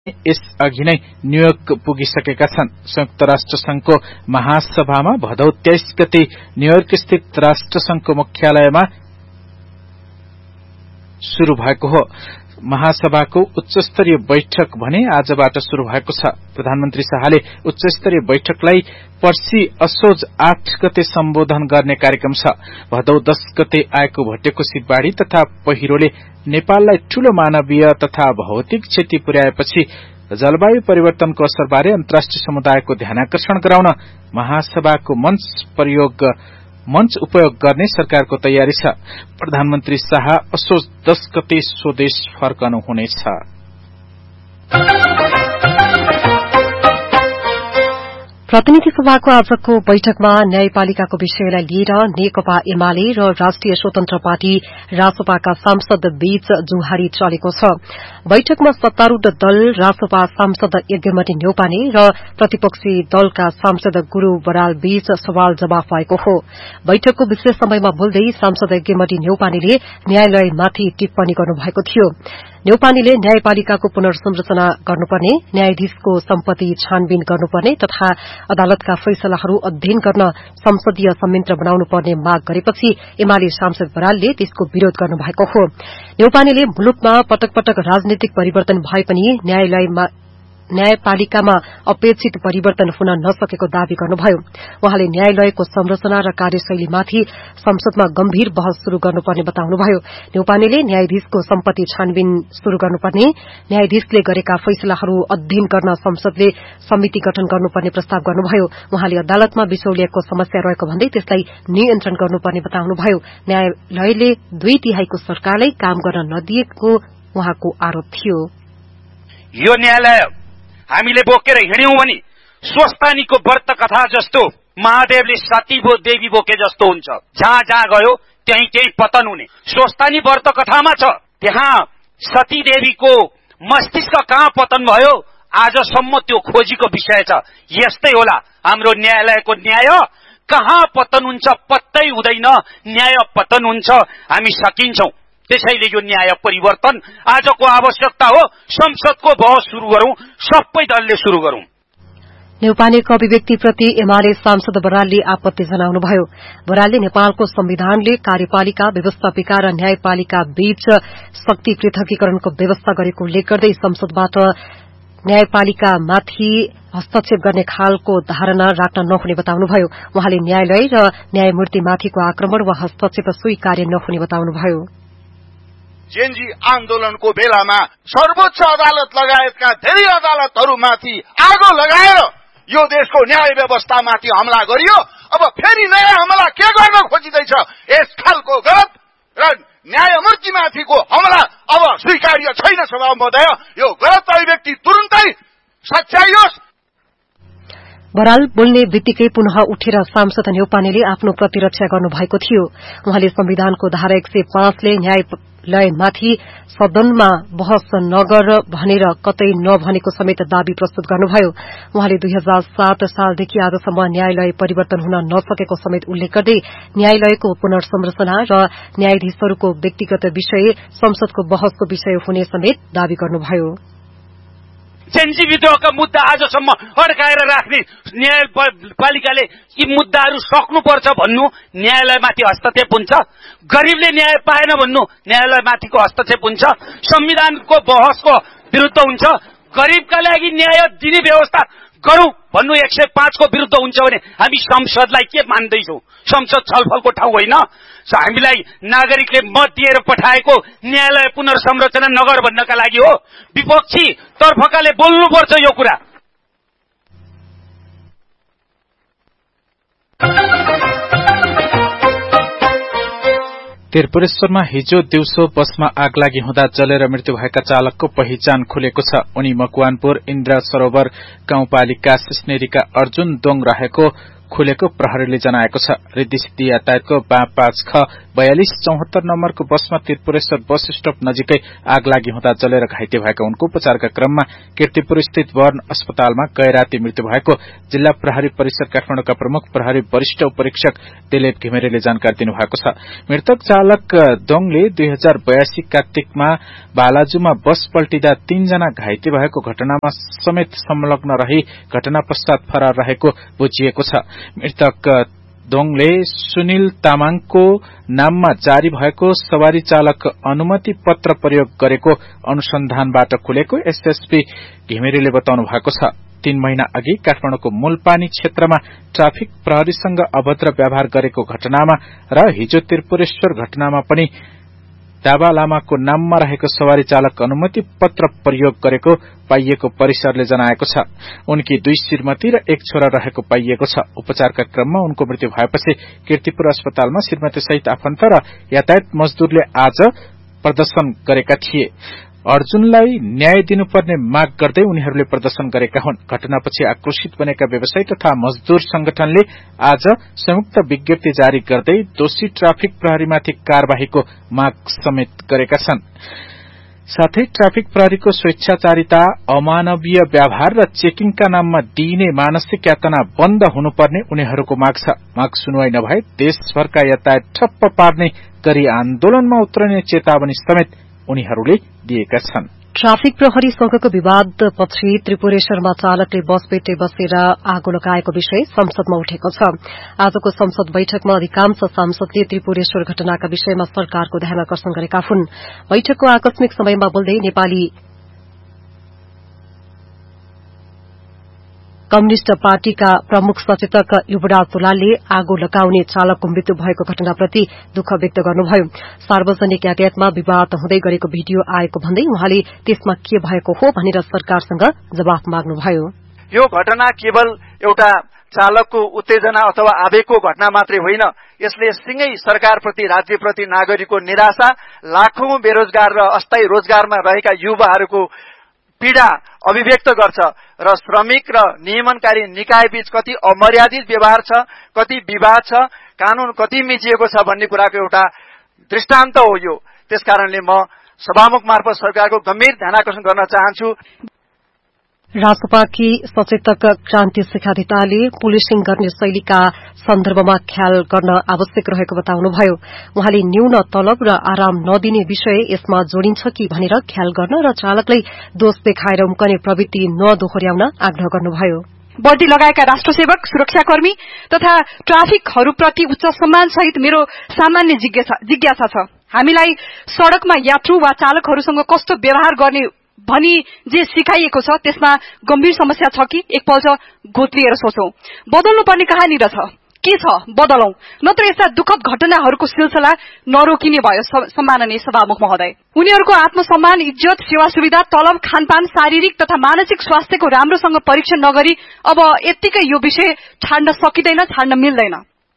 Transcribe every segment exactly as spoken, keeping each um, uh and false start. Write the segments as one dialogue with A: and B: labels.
A: यसअघि नै न्यूयोर्क पुगिसकेका छन्। संयुक्त राष्ट्र संघको महासभामा भदौ तेइस गते न्यूयोर्क स्थित राष्ट्र संघको मुख्यालयमा शुरू भएको हो। महासभाको उच्चस्तरीय बैठक भने आजबाट शुरू भएको छ। प्रधानमन्त्री शाहले उच्चस्तरीय बैठकलाई पर्सि असोज आठ गते सम्बोधन गर्ने कार्यक्रम छ। भदौ दस गते आएको भटेकुसी बाढ़ी तथा पहिरोले नेपाललाई ठूलो मानवीय तथा भौतिक क्षति पुर्याएपछि जलवायु परिवर्तनको असरबारे अन्तर्राष्ट्रिय समुदायको ध्यानाकर्षण गराउन महासभाको मंच प्रयोग मंच उपयोग गर्ने सरकारको तयारी छ। प्रधानमन्त्री शाह असोज दस गते स्वदेश फर्कनुहुनेछ।
B: प्रतिनिधि सभाको आजको बैठकमा न्यायपालिकाको विषयलाई लिएर नेकपा एमाले र राष्ट्रिय स्वतन्त्र पार्टी रासपाका सांसद बीच जुहारी चलेको छ। बैठकमा सत्तारूढ़ दल रासपा सांसद यज्ञमती न्यौपाने र प्रतिपक्षी दलका सांसद गुरू बराल बीच सवाल जवाफ भएको हो। बैठकको विशेष समयमा बोल्दै सांसद यज्ञमती न्यौपानेले न्यायालयमाथि टिप्पणी गर्नुभएको थियो। न्यौपानेले न्यायपालिकाको पुनर्संरचना गर्नुपर्ने, न्यायाधीशको सम्पत्ति छानबिन गर्नुपर्ने तथा अदालतका फैसलाहरू अध्ययन गर्न संसदीय संयन्त्र बनाउनु पर्ने माग गरेपछि एमाले सांसद बरालले त्यसको विरोध गर्नुभएको हो। न्यौपानेले मुलुकमा पटक पटक राजनीतिक परिवर्तन भए पनि न्यायालयमा न्यायपालिकामा अपेक्षित परिवर्तन हुन नसकेको दावी गर्नुभयो। उहाँले न्यायालयको संरचना र कार्यशैलीमाथि संसदमा गम्भीर बहस शुरू गर्नुपर्ने बताउनुभयो। न्यौपानेले न्यायाधीशको सम्पत्ति छानबिन शुरू गर्नुपर्ने, न्यायाधीशले गरेका फैसलाहरू अध्ययन गर्न संसदले समिति गठन गर्नुपर्ने प्रस्ताव गर्नुभयो। उहाँले अदालतमा बिचौलियाको समस्या रहेको भन्दै त्यसलाई नियन्त्रण गर्नुपर्ने बताउनुभयो। न्यायालयले दुई तिहाईको सरकारलाई काम गर्न नदिएको उहाँको आरोप थियो।
C: यो न्यायालय हामीले बोकेर हिँड्यौं भने स्वस्तानीको व्रत कथा जस्तो महादेवले सती देवी बोके जस्तो हुन्छ। जहाँ जहाँ गयो त्यही त्यही पतन हुने। स्वस्तानी व्रत कथामा छ, त्यहाँ सती देवीको मस्तिष्क कहाँ पतन भयो आजसम्म त्यो खोजीको विषय छ। यस्तै होला हाम्रो न्यायालयको न्याय कहाँ पतन हुन्छ पत्तै हुँदैन, न्याय पतन हुन्छ। हामी सकिन्छौं। त्यसैले यो न्याय परिवर्तन आजको आवश्यकता हो। संसदको बहस शुरू गरौं, सबै दलले शुरू गरौं।
B: न्यौपानेको अभिव्यक्तिप्रति एमाले सांसद बरालले आपत्ति जनाउनुभयो। बरालले नेपालको संविधानले कार्यपालिका, व्यवस्थापिका र न्यायपालिका बीच शक्ति पृथकीकरणको व्यवस्था गरेको उल्लेख गर्दै संसदबाट न्यायपालिकामाथि हस्तक्षेप गर्ने खालको धारणा राख्न नहुने बताउनुभयो। उहाँले न्यायालय र न्यायमूर्तिमाथिको आक्रमण वा हस्तक्षेप स्वीकार्य नहुने बताउनुभयो।
D: जेएनजी आन्दोलनको बेलामा सर्वोच्च अदालत लगायतका धेरै अदालतहरूमाथि आगो लगाएर यो देशको न्याय व्यवस्थामाथि हमला गरियो। अब फेरि नयाँ हमला के गर्न खोजिँदैछ? यस खालको गलत र न्यायमूर्तिमाथिको हमला अब स्वीकार्य छैन। सभा महोदय, यो गलत अभिव्यक्ति तुरुन्तै सच्याइयोस्।
B: बराल बोल्ने बित्तिकै पुनः उठेर सांसद न्यौपानेले आफ्नो प्रतिरक्षा गर्नुभएको थियो। उहाँले संविधानको धारा एक सय पाँचले न्यायालयमाथि सदनमा बहस नगर भनेर कतै नभनेको समेत दावी प्रस्तुत गर्नुभयो। उहाँले दुई हजार सात सालदेखि आजसम्म न्यायालय परिवर्तन हुन नसकेको समेत उल्लेख गर्दै न्यायालयको पुनर्संरचना र न्यायाधीशहरूको व्यक्तिगत विषय संसदको बहसको विषय हुने समेत दावी गर्नुभयो।
C: जेएनजी विद्रोहका मुद्दा आजसम्म अड्काएर राख्ने न्यायपालिकाले यी मुद्दाहरू सक्नुपर्छ भन्नु न्यायालयमाथि हस्तक्षेप हुन्छ। गरीबले न्याय पाएन भन्नु न्यायालयमाथिको हस्तक्षेप हुन्छ। संविधानको बहसको विरुद्ध हुन्छ। गरीबका लागि न्याय दिने व्यवस्था गरौं भन्नु एक सय पाँचको विरुद्ध हुन्छ भने हामी संसदलाई के मान्दैछौं? संसद छलफलको ठाउँ होइन। हामीलाई नागरिकले मत दिएर पठाएको न्यायालय पुनर्संरचना नगर भन्नका लागि हो। विपक्षी तर्फकाले बोल्नुपर्छ यो कुरा।
A: त्रिपुरेश्वरमा हिजो दिउँसो बसमा आगलागी हुँदा जलेर मृत्यु भएका चालकको पहिचान खुलेको छ। उनी मकवानपुर इन्द्र सरोवर गाउँपालिका सिस्नेरीका अर्जुन दोङ रहेको खुलेको प्रहरीले जनाएको छ। रिद्धिसिद्धि यातायातको बा पाँच ख बयालिस चौहत्तर नम्बरको बसमा त्रिपुरेश्वर बस स्टप नजिकै आग लागि हुँदा जलेर घाइते भएका उनको उपचारका क्रममा कीर्तिपुर स्थित वर्ण अस्पतालमा गैराती मृत्यु भएको जिल्ला प्रहरी परिसर काठमाडौँका प्रमुख प्रहरी वरिष्ठ उपरीक्षक दिलीप घिमिरेले जानकारी दिनुभएको छ। मृतक चालक दोङले दुई हजार बयासी कार्तिकमा बालाजुमा बस पल्टिँदा तीनजना घाइते भएको घटनामा समेत संलग्न रही घटना पश्चात फरार रहेको बुझिएको छ। मृतक दोङले सुनिल तामाङको नाममा जारी भएको सवारी चालक अनुमति पत्र प्रयोग गरेको अनुसन्धानबाट खुलेको एसएसपी घिमिरेले बताउनु भएको छ। तीन महिना अघि काठमाडौँको मूलपानी क्षेत्रमा ट्राफिक प्रहरीसँग अभद्र व्यवहार गरेको घटनामा र हिजो त्रिपुरेश्वर घटनामा पनि दावा लामाको नाममा रहेको सवारी चालक अनुमति पत्र प्रयोग गरेको पाइएको परिसरले जनाएको छ। उनकी दुई श्रीमती र एक छोरा रहेको पाइएको छ। उपचारका क्रममा उनको मृत्यु भएपछि कीर्तिपुर अस्पतालमा श्रीमती सहित आफन्त र यातायात मजदूरले आज प्रदर्शन गरेका थिए। अर्जुनलाई न्याय दिनुपर्ने माग गर्दै उनीहरूले प्रदर्शन गरेका हुन्। घटनापछि आक्रोशित बनेका व्यवसायी तथा मजदूर संगठनले आज संयुक्त विज्ञप्ति जारी गर्दै दोषी ट्राफिक प्रहरीमाथि कार्यवाहीको माग समेत गरेका छन्। साथै ट्राफिक प्रहरीको स्वेच्छाचारिता, अमानवीय व्यवहार र चेकिङका नाममा दिइने मानसिक यातना बन्द हुनुपर्ने उनीहरूको माग छ। माग सुनवाई नभए देशभरका यातायात ठप्प पार्ने गरी आन्दोलनमा उत्रने चेतावनी समेत उनीहरूले दिएका छन्।
B: ट्राफिक प्रहरीसँगको विवादपछि त्रिपुरेश्वरमा चालकले बस पेटे बसेर आगो लगाएको विषय संसदमा उठेको छ। आजको संसद बैठकमा अधिकांश सांसदले त्रिपुरेश्वर घटनाका विषयमा सरकारको ध्यान आकर्षण गरेका हुन्। बैठकको आकस्मिक समयमा बोल्दै नेपाली कम्युनिष्ट पार्टीका प्रमुख सचेतक युवराज दुलालले आगो लगाउने चालकको मृत्यु भएको घटनाप्रति दुःख व्यक्त गर्नुभयो। सार्वजनिक यातायातमा विवाद हुँदै गरेको भिडियो आएको भन्दै उहाँले त्यसमा के भएको हो भनेर सरकारसँग जवाफ माग्नुभयो।
E: यो घटना केवल एउटा चालकको उत्तेजना अथवा आवेगको घटना मात्रै होइन, यसले सिंगै सरकारप्रति, राज्यप्रति नागरिकको निराशा, लाखौं बेरोजगार र अस्थायी रोजगारमा रहेका युवाहरूको पीड़ा अभिव्यक्त गर्छ र श्रमिक र नियमनकारी निकाय बीच कति अमर्यादित व्यवहार छ, कति विवाद छ, कानून कति मिचिएको छ भन्ने कुराको एउटा दृष्टान्त हो यो। त्यसकारणले म सभामुख मार्फत सरकारको गम्भीर ध्यानाकर्षण गर्न चाहन्छु।
B: रासपाकी सचेतक क्रान्ति शिखाधिताले पुलिसिङ गर्ने शैलीका सन्दर्भमा ख्याल गर्न आवश्यक रहेको बताउनुभयो। उहाँले न्यून तलब र आराम नदिने विषय यसमा जोडिन्छ कि भनेर ख्याल गर्न र चालकलाई दोष देखाएर उम्कने प्रवृत्ति नदोहोर्याउन आग्रह गर्नुभयो।
F: वर्दी लगाएका राष्ट्रसेवक, सुरक्षाकर्मी तथा ट्राफिकहरूप्रति उच्च सम्मान सहित मेरो सामान्य जिज्ञासा छ। हामीलाई सड़कमा यात्रु वा चालकहरूसँग कस्तो व्यवहार गर्ने भनी जे सिकाइएको छ त्यसमा गम्भीर समस्या छ कि एकपल्ट गोत्लिएर सोचौं। बदल्नु पर्ने कहाँनिर छ, के छ बदलौं, नत्र यस्ता दुःखद घटनाहरूको सिलसिला नरोकिने भयो। सम्माननीय सभामुख महोदय, उनीहरूको आत्मसम्मान, इज्जत, सेवा सुविधा, तलब, खानपान, शारीरिक तथा मानसिक स्वास्थ्यको राम्रोसँग परीक्षण नगरी अब यत्तिकै यो विषय छाड्न सकिँदैन, छाड्न मिल्दैन।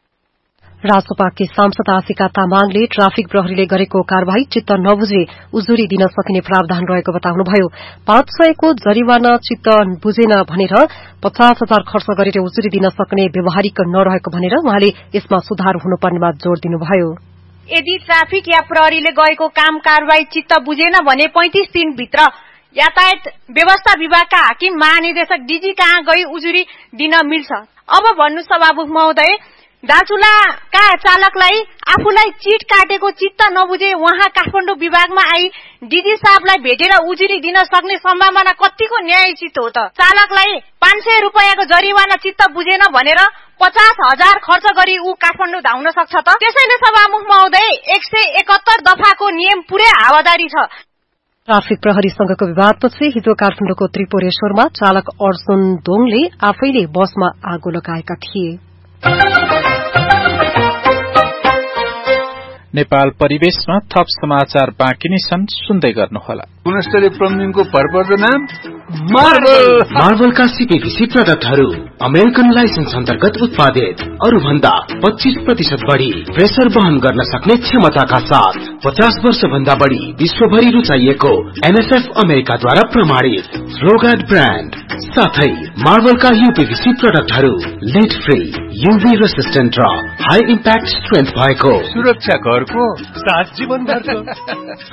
B: रासपाकी सांसद आशिका तामाङले ट्राफिक प्रहरीले गरेको कार्यवाही चित्त नबुझे उजुरी दिन सकिने प्रावधान रहेको बताउनुभयो। पाँच सयको जरिवाना चित्त बुझेन भनेर पचास हजार खर्च गरेर उजुरी दिन सक्ने व्यवहारिक नरहेको भनेर उहाँले यसमा सुधार हुनुपर्नेमा जोड़ दिनुभयो।
G: यदि ट्राफिक या प्रहरीले गएको काम कार्यवाही चित्त बुझेन भने पैंतिस दिनभित्र यातायात व्यवस्था विभागका हाकिम, महानिर्देशक, डीजी कहाँ गई उजुरी दिन मिल्छ। अब भन्नु सभामुख महोदय, दार्चुलाका चालकलाई आफूलाई चिट काटेको चित्त नबुझे वहाँ काठमाडौँ विभागमा आई डीजी साहबलाई भेटेर उजुरी दिन सक्ने सम्भावना कतिको न्यायोचित हो त? चालकलाई पाँच सय रुपियाँको जरिवाना चित्त बुझेन भनेर पचास हजार खर्च गरी ऊ काठमाडौँ धाउन सक्छ त? त्यसैले सभामुख महोदय, एक सय एकहत्तर दफाको नियम पुरै हावादारी छ।
B: ट्राफिक प्रहरीसँगको विवादपछि हिजो काठमाडौँको त्रिपुरेश्वरमा चालक अर्जुन दोङले आफैले बसमा आगो लगाएका थिए।
A: नेपाल परिवेशमा थप समाचार बाँकी नै छन्, सुन्दै गर्नुहोला।
H: गुणस्तरीय प्लम्बिङको भरपर्दो नाम
I: मार्बल। मार्बलका सीपीभीसी प्रोडक्टहरू अमेरिकन लाइसेन्स अन्तर्गत उत्पादित, अरू भन्दा पच्चीस प्रतिशत बढ़ी प्रेसर वहन गर्न सक्ने क्षमताका साथ पचास वर्ष भन्दा बढ़ी विश्वभरि रुचाइएको एनएसएफ अमेरिकाद्वारा प्रमाणित रोगार्ड ब्रान्ड साथै मार्बलका यूपीभीसी प्रोडक्टहरू लिड फ्री, यूभी रेसिस्टेन्ट र हाई इम्प्याक्ट स्ट्रेन्थ भएको
H: सुरक्षा घरको सात जीवन भरको